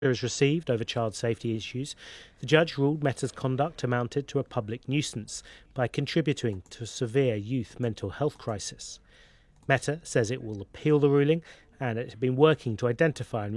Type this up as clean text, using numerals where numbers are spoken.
has received over child safety issues, the judge ruled Meta's conduct amounted to a public nuisance by contributing to a severe youth mental health crisis. Meta says it will appeal the ruling, and it had been working to identify and